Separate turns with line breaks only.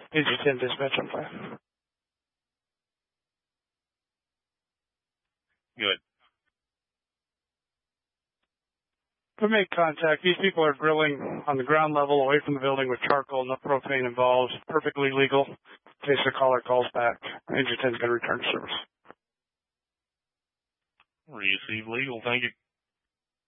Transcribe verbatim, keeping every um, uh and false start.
Engine ten dispatch on five.
Good.
We make contact. These people are grilling on the ground level away from the building with charcoal, no propane involved. Perfectly legal. In case the caller calls back, Engine ten is going to return to service.
Receive legal. Thank you.